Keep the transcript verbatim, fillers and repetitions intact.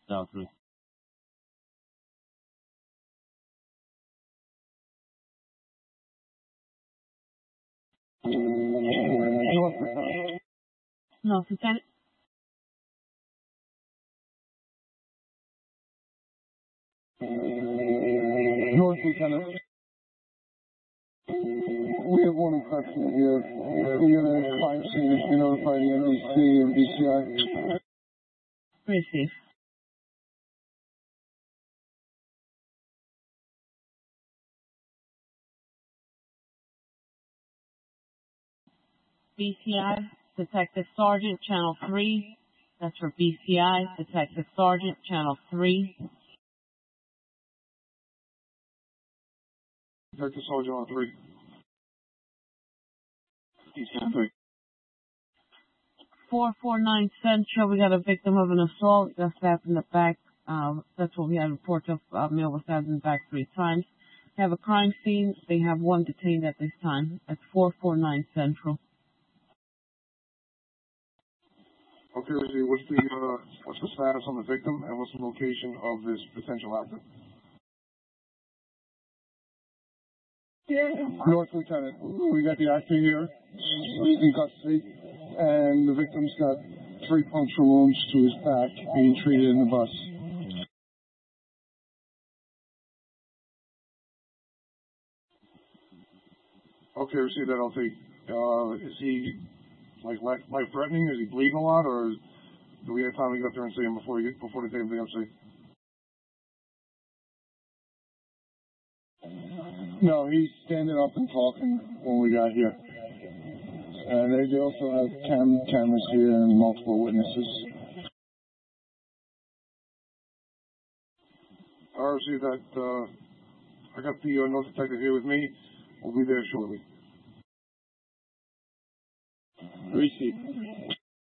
Channel three. No, Lieutenant. North Lieutenant. We have one infection here. The other crime scene has been notified the N B C and B C I. Receive. B C I, Detective Sergeant, Channel three. That's for B C I, Detective Sergeant, Channel three. Detective Sergeant on three. B C I three. four four nine Central, we got a victim of an assault. Got stabbed in the back. Um, that's what we had reports of. Uh, male was stabbed in the back three times. They have a crime scene. They have one detained at this time. That's four four nine Central. Okay, Richie, what's the uh, what's the status on the victim and what's the location of this potential actor? North Lieutenant, we got the actor here. He's in custody, and the victim's got three puncture wounds to his back, being treated in the bus. Okay, receive that. I'll take. Uh, is he like life, life threatening? Is he bleeding a lot, or do we have time to get up there and see him before you before they take him to the M C? No, he's standing up and talking when we got here. And they they also have cam cameras here and multiple witnesses. I received that. Uh, I got the uh, North Detective here with me. We'll be there shortly. Receive.